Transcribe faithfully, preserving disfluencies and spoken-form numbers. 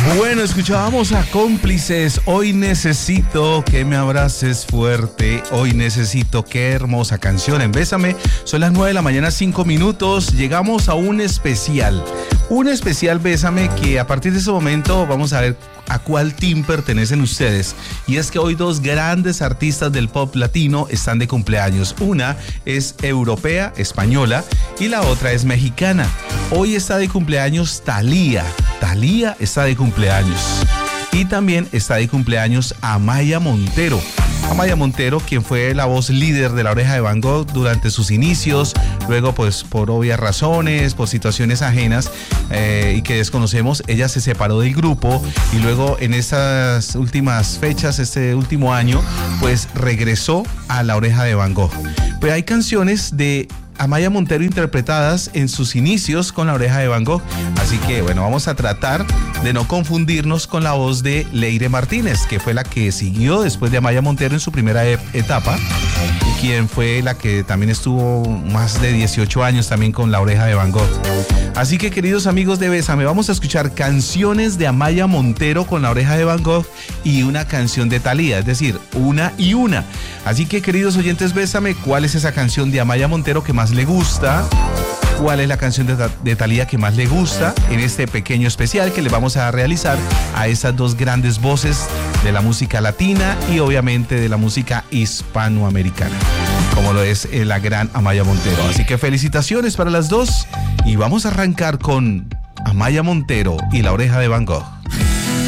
Bueno, escuchábamos a Cómplices. Hoy necesito que me abraces fuerte. Hoy necesito, qué hermosa canción en Bésame. Son las nueve de la mañana, cinco minutos. Llegamos a un especial. Un especial Bésame que a partir de ese momento vamos a ver a cuál team pertenecen ustedes. Y es que hoy dos grandes artistas del pop latino están de cumpleaños. Una es europea, española, y la otra es mexicana. Hoy está de cumpleaños Thalía. Thalía está de cumpleaños. Y también está de cumpleaños Amaya Montero. Amaya Montero, quien fue la voz líder de La Oreja de Van Gogh durante sus inicios, luego pues por obvias razones, por situaciones ajenas eh, y que desconocemos, ella se separó del grupo y luego en estas últimas fechas, este último año, pues regresó a La Oreja de Van Gogh. Pues hay canciones de Amaya Montero interpretadas en sus inicios con La Oreja de Van Gogh. Así que bueno, vamos a tratar de no confundirnos con la voz de Leire Martínez, que fue la que siguió después de Amaya Montero en su primera e- etapa, y quien fue la que también estuvo más de dieciocho años también con La Oreja de Van Gogh. Así que, queridos amigos de Bésame, vamos a escuchar canciones de Amaya Montero con La Oreja de Van Gogh y una canción de Thalía, es decir, una y una. Así que, queridos oyentes, Bésame, ¿cuál es esa canción de Amaya Montero que más le gusta? ¿Cuál es la canción de, de Thalía que más le gusta en este pequeño especial que le vamos a realizar a esas dos grandes voces de la música latina y obviamente de la música hispanoamericana, como lo es la gran Amaya Montero? Así que felicitaciones para las dos y vamos a arrancar con Amaya Montero y La Oreja de Van Gogh.